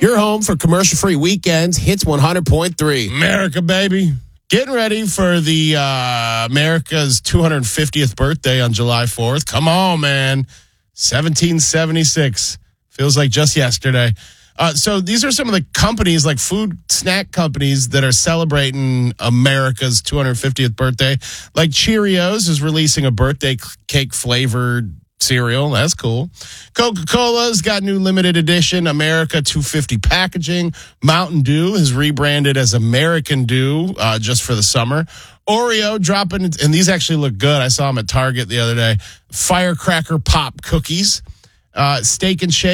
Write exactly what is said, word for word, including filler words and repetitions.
Your home for commercial-free weekends, Hits one hundred point three. America, baby. Getting ready for the uh, America's two hundred fiftieth birthday on July fourth. Come on, man. seventeen seventy-six. Feels like just yesterday. Uh, so these are some of the companies, like food snack companies, that are celebrating America's two hundred fiftieth birthday. Like Cheerios is releasing a birthday cake flavored cereal. That's cool. Coca-Cola's got new limited edition America two fifty packaging. Mountain Dew is rebranded as American Dew uh, just for the summer. Oreo dropping, and these actually look good. I saw them at Target the other day. Firecracker Pop cookies. Uh, Steak and Shake